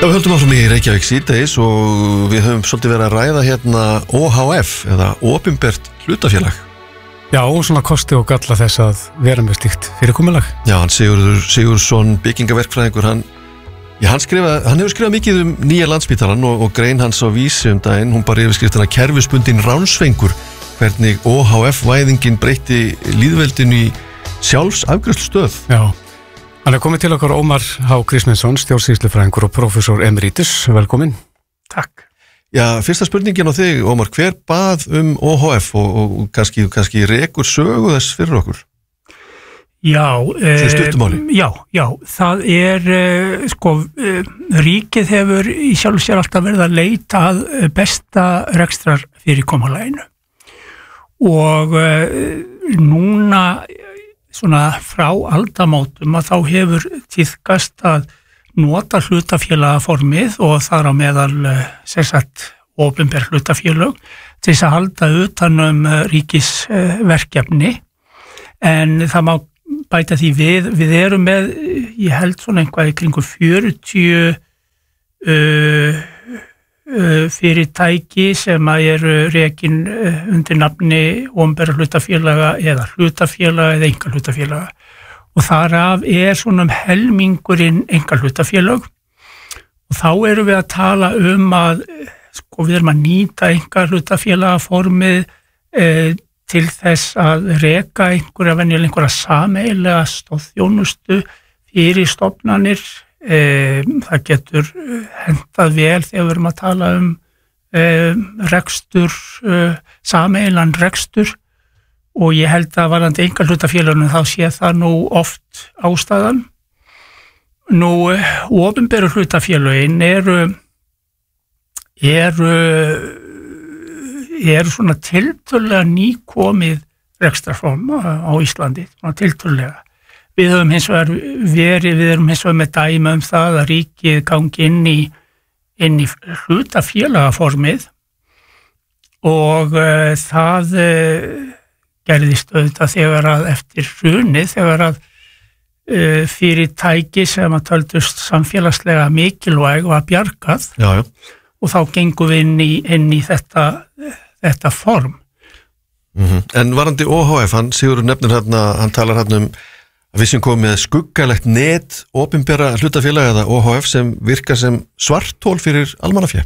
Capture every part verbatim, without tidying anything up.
Já, við höldum áfram í Reykjavík síðdegis og við höfum svolítið verið að ræða hérna O H F eða opinbert hlutafélag. Já, og svona kosti og galla þess að vera með slíkt fyrirkomulag. Já, hann Sigurður Sigurðsson, byggingaverkfræðingur, hann, já, hann, skrifa, hann hefur skrifað mikið um nýja Landspítalann og, og grein hans á Vísi um daginn, hún bara yfirskriftina kerfisbundinn ránsfengur, hvernig O H F-væðingin breytti lýðveldinu í sjálfsafgreiðslustöð. Já. Hann er komið til okkar Ómar H. Kristmundsson, stjórnsýslufræðingur og prófessor emeritus. Velkomin. Takk. Já, fyrsta spurningin á þig, Ómar, hver bað um O H F og, og kannski, kannski rekur sögu þess fyrir okkur? Já, Svo stuttumáli. E, já, já, það er, e, sko, e, ríkið hefur í sjálf sér alltaf verið að leita að besta rekstrar fyrirkomulaginu og e, núna svona frá aldamótum að þá hefur tíðkast að nota hlutafélagaformið og þar á meðal sem sagt opinber hlutafélög til þess að halda utan um ríkisverkefni, en það má bæta því við, við erum með, ég held svona einhvað í kringum fjörutíu uh, uh, fyrirtæki sem að eru rekin uh, undir nafni opinberra hlutafélaga eða hlutafélaga eða einkahlutafélaga. Og þar af er svona um helmingurinn einkahlutafélög og þá erum við að tala um að sko við erum að nýta einkahlutafélagaformið e, til þess að reka einhverja venjulega einhverja sameiginlega stóðþjónustu fyrir stofnanir. E, það getur hentað vel þegar við erum að tala um e, rekstur, e, sameiginlegan rekstur. Og ég held að varðandi einkahlutafélögunum þá sé það nú oft ástæðan. Nú, opinberu hlutafélögin eru, eru, eru svona tiltölulega nýkomið rekstrarform á Íslandi, svona tiltölulega. Við höfum hins vegar verið, við erum hins vegar með dæmi um það að ríkið gangi inn í, inn í hlutafélagaformið og uh, það uh, gerðist auðvitað þegar að eftir hrunið, þegar að uh, fyrirtæki sem að töldust samfélagslega mikilvæg var bjargað já, já. Og þá gengum við inn í, inn í þetta, þetta form. Mm-hmm. En varandi O H F, hann Sigurður nefnir hérna, hann talar hérna um að við sem komum með skuggalegt net opinbera hlutafélag eða O H F sem virkar sem svarthól fyrir almannafé.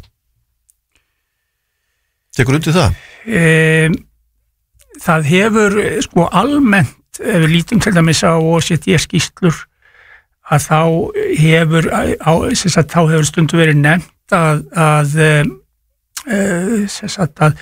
Tekur undir það? Um, Það hefur sko almennt, ef við lítum til dæmis á O E C D-skýrslur, að þá hefur, á, sagt, þá hefur stundu verið nefnt að, að, uh, sagt, að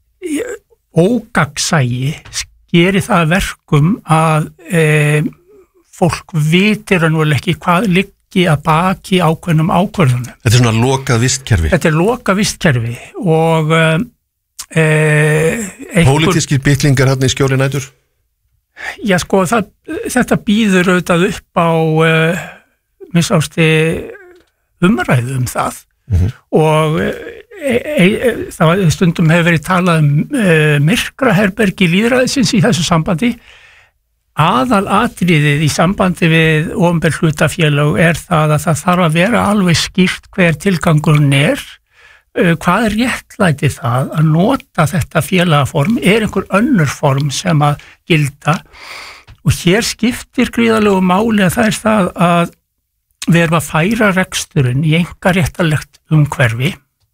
ógagnsæi geri það verkum að uh, fólk vitir nú ekki hvað liggi að baki ákveðnum ákvörðunum. Þetta er svona lokað vistkerfi. Þetta er lokað vistkerfi og uh, Eh, einhver... Pólitískir bitlingar hérna í skjóli nætur? Já sko það, þetta býður auðvitað upp á uh, minnsásti umræðu um það mm-hmm. og e, e, e, það stundum hefur verið talað um e, myrkraherbergi lýðræðisins í þessu sambandi. Aðal atriðið í sambandi við opinber hlutafélög er það að það þarf að vera alveg skýrt hver tilgangurinn er. Hvað er réttlæti það að nota þetta félagaform, er einhver önnur form sem að gilda og hér skiptir gríðarlegu máli að það er það að við erum að færa reksturinn í einkaréttarlegt umhverfi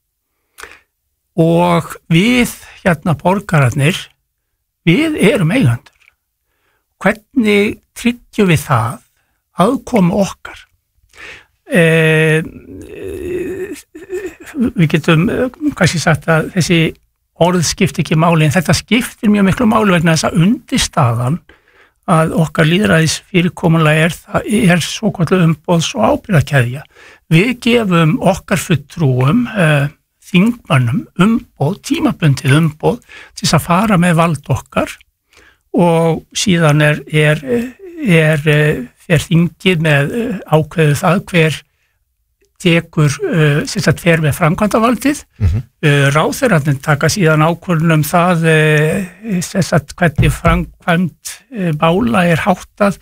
og við hérna borgararnir, við erum eigendur. Hvernig tryggjum við það aðkomu okkar? Eh, við getum kannski sagt að þessi orð skiptir ekki máli en þetta skiptir mjög miklu máli vegna þess að undirstaðan að okkar lýðræðis fyrirkomulag er, er svo kallu umboðs- og ábyrgðarkeðja. Við gefum okkar fulltrúum eh, þingmönnum umboð, tímabundið umboð til þess að fara með vald okkar og síðan er, er, er, er er þingið með ákveðu það hver tekur, uh, sem sagt fer með framkvæmdavaldið, mm-hmm. uh, ráðherrarnir taka síðan ákvörðun um það uh, sem sagt hvernig framkvæmd uh, mála er háttað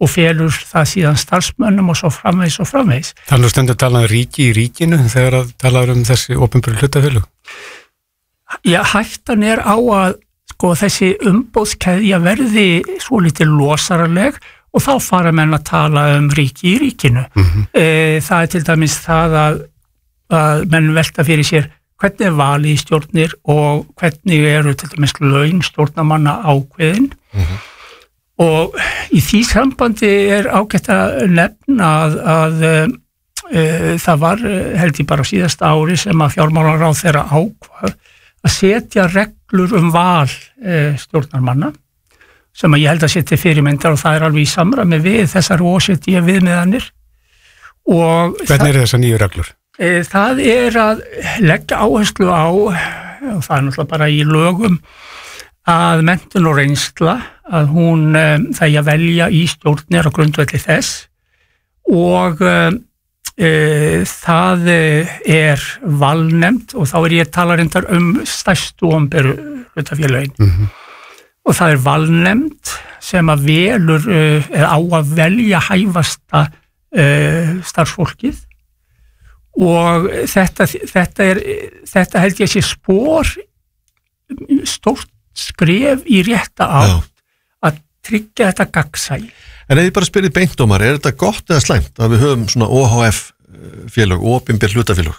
og felur það síðan starfsmönnum og svo framvegis og framvegis. Þannig að stendur talað um ríki í ríkinu þegar að talað um þessi opinberu hlutafélög? Já, hættan er á að sko, þessi umboðskeðja verði svolítið losaraleg og þá fara menn að tala um ríki í ríkinu. Mm-hmm. E, það er til dæmis það að, að menn velta fyrir sér hvernig er valið í stjórnir og hvernig eru til dæmis laun stjórnarmanna ákveðin. Mm-hmm. Og í því sambandi er ágætt að nefna að, að e, það var held ég bara síðasta ári sem að fjármálaráðherra ákvað að setja reglur um val e, stjórnarmanna sem að ég held að setja fyrirmyndar og það er alveg í samræmi við þessar O E C D viðmiðanir. Hvernig eru þessar nýju reglur? E, það er að leggja áherslu á, og það er náttúrulega bara í lögum, að menntun og reynsla, að hún um, það er að velja í stjórnir á grundvelli þess og um, e, það er valnefnd og þá er ég að tala reyndar um stærstu opinberu hlutafélögin. Mm-hmm. Og það er valnefnd sem að velur, eða á að velja hæfasta uh, starfsfólkið og þetta, þetta, er, þetta held ég sé spor stórt skref í rétta átt að tryggja þetta gagnsæi. En ef ég bara spyrir beintdómar, er þetta gott eða slæmt að við höfum svona O H F félög, opinber hlutafélög?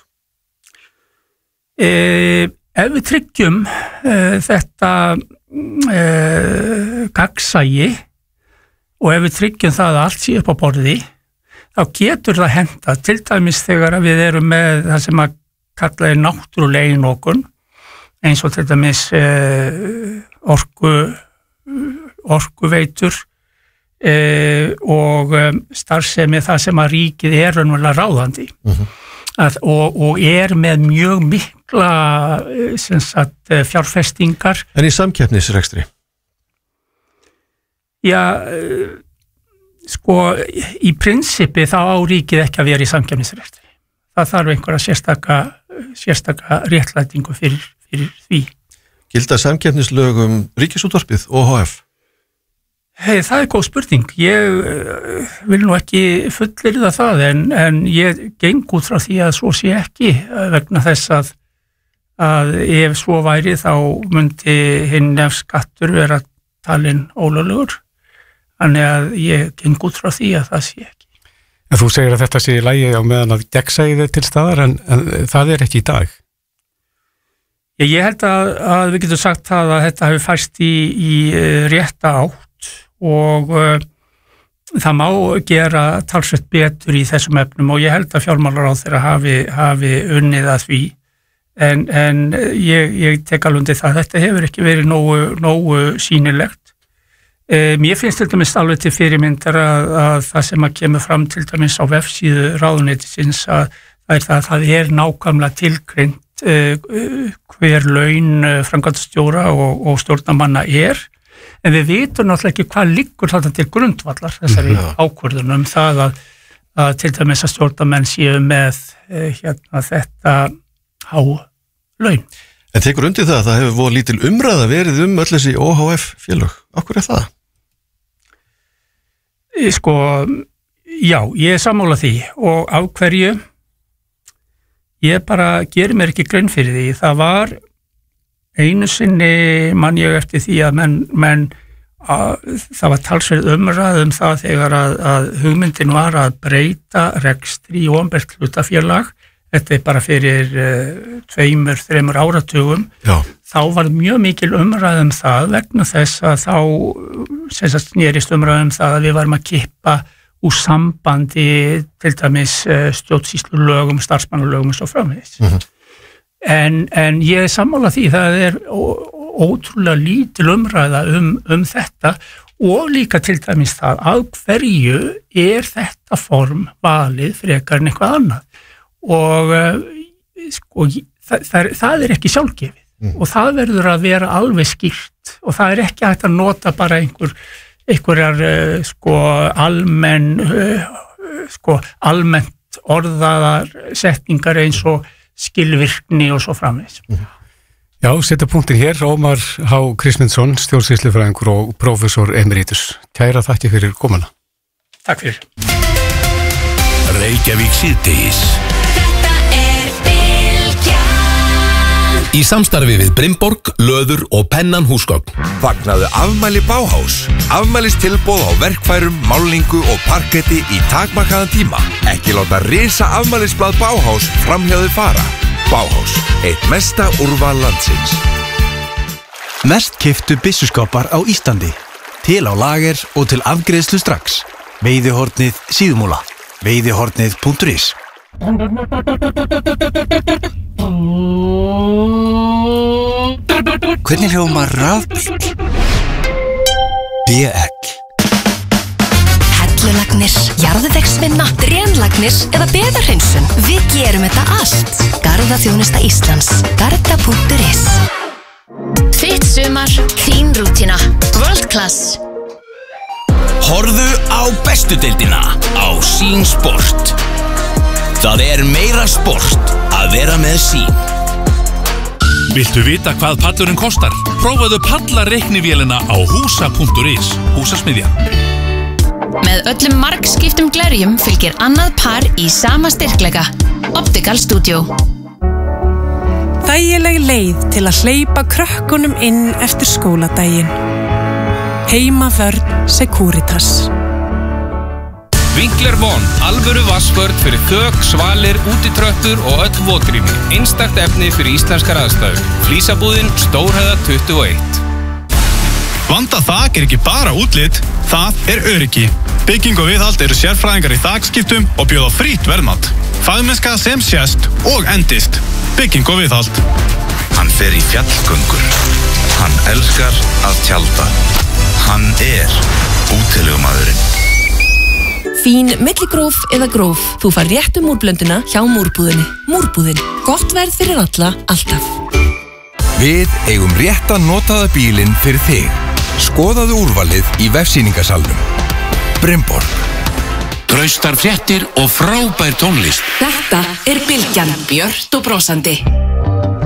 Eh, ef við tryggjum eh, þetta eh, gagnsæi og ef við tryggjum það að allt sé upp á borði, þá getur það henta, til dæmis þegar við erum með það sem að kalla er náttúrulega einokun, eins og til dæmis eh, orku, orkuveitur eh, og um, starfsemi það sem að ríkið er raunverulega ráðandi uh-huh. að, og, og er með mjög mikla sem sagt, fjárfestingar. En í samkeppnisrekstri? Já, sko, í prinsippi þá á ríkið ekki að vera í samkeppnisrekstri. Það þarf einhverja sérstaka, sérstaka réttlætingu fyrir fyrir því. Gilda samkeppnislögum ríkisútvarpið, O H F? Hei, það er góð spurning. Ég uh, vil nú ekki fullyrða það, en, en ég geng út frá því að svo sé ekki vegna þess að, að ef svo væri þá myndi hinn ef skattur vera talinn ólöglegur. Þannig að ég geng út frá því að það sé ekki. En þú segir að þetta sé í lagi á meðan að gegnsæið er til staðar, en, en það er ekki í dag. Ég held að, að við getum sagt það að þetta hefur færst í, í rétta átt og uh, það má gera talsvert betur í þessum efnum og ég held að fjármálaráðherra hafi, hafi unnið að því en, en ég, ég tek alveg undir það að þetta hefur ekki verið nógu, nógu sýnilegt. Uh, mér finnst til dæmis alveg til fyrirmyndar að, að það sem að kemur fram til dæmis á vefsíðu ráðuneytisins að það er það að það er nákvæmlega tilgreint hver laun framkvæmdastjóra og, og stjórnarmanna er, en við vitum náttúrulega ekki hvað liggur þarna til grundvallar þessari mm-hmm. ákvörðunum það að, að til dæmis að stjórnarmenn séu með hérna, þetta há laun. En tekur undir það að það hefur voru lítil umræða verið um öll þessi O H F félög. Akkur er það? Sko, já, ég er sammála því og á hverju ég bara gerir mér ekki grein fyrir því. Það var einu sinni man ég eftir því að menn, menn að, það var talsverð umræð um það þegar að, að hugmyndin var að breyta rekstri í opinbert hlutafélag. Þetta er bara fyrir uh, tveimur, þreimur áratugum. Já. Þá var mjög mikil umræð um það vegna þess að þá sem sagt snerist umræð um það að við varum að kippa úr sambandi til dæmis stjórnsýslulögum, starfsmannalögum og svo framvegis. Mm-hmm. En, en ég er sammála því það er ó, ótrúlega lítil umræða um, um þetta og líka til dæmis það að hverju er þetta form valið frekar en eitthvað annað og sko, það, það, er, það er ekki sjálfgefið mm. og það verður að vera alveg skýrt og það er ekki hægt að nota bara einhver einhverjar sko almenn sko almennt orðaðar setningar eins og skilvirkni og svo framvegis. Já, setja punktin hér, Ómar H. Kristmundsson, stjórnsýslufræðingur og prófessor emeritus. Kæra þakki fyrir komuna. Takk fyrir. Reykjavík síðdegis. Þetta er Bylgjan. Í samstarfi við Brimborg, Löður og Pennan húsgögn. Fagnaðu afmæli Bauhaus. Afmælistilboð á verkfærum, málningu og parketti í takmarkaðan tíma. Ekki láta risa afmælisblað Bauhaus framhjá þig fara. Bauhaus, eitt mesta úrval landsins. Mest keyptu byssuskápar á Íslandi. Til á lager og til afgreiðslu strax. Veiðihornið Síðumúla. Veiðihornið punktur is. Hvernig hljómar rafbíll? B L. Hellulagnir, jarðvegsvinna, drenlagnir eða beðarhreinsun. Við gerum þetta allt. Garðaþjónusta Íslands. Garda punktur is. Þitt sumar, þín rútína. World Class. Horfðu á bestu deildina á Sín Sport. Það er meira sport að vera með Sín. Viltu vita hvað pallurinn kostar? Prófaðu pallarreiknivélina á húsa punktur is. Húsasmiðja. Með öllum margskiptum glerjum fylgir annað par í sama styrkleika. Optical Studio. Þægileg leið til að hleypa krökkunum inn eftir skóladaginn. Heimavörn Securitas. Winkler Von, alvöru vassvörn fyrir þök, svalir, útitröppur og öll votrými. Einstakt efni fyrir íslenskar aðstæður. Flísabúðin, Stórhöfða tuttugu og eitt. Vanda þak er ekki bara útlit, það er öryggi. Bygging og viðhald eru sérfræðingar í þakskiptum og bjóða frítt verðmat. Fagmennska sem sést og endist. Bygging og viðhald. Hann fer í fjallgöngur. Hann elskar að tjalda. Hann er útilegumaðurinn. Fín milligróf eða gróf. Þú fær réttu múrblönduna hjá múrbúðinni. Múrbúðin. Gott verð fyrir alla, alltaf. Við eigum rétta notaða bílinn fyrir þig. Skoðaðu úrvalið í vefsýningasalnum. Brimborg. Traustar fréttir og frábær tónlist. Þetta er Bylgjan, björt og brosandi.